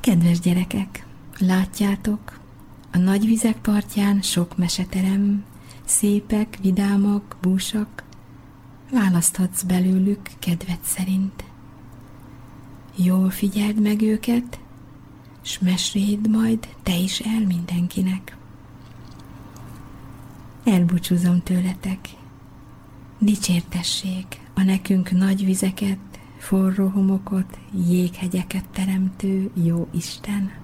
Kedves gyerekek, látjátok, a nagy vizek partján sok meseterem, szépek, vidámak, búsak, választhatsz belőlük kedved szerint. Jól figyeld meg őket, s meséld majd te is el mindenkinek. Elbúcsúzom tőletek. Dicsértessék a nekünk nagy vizeket, forró homokot, jéghegyeket teremtő jó Isten.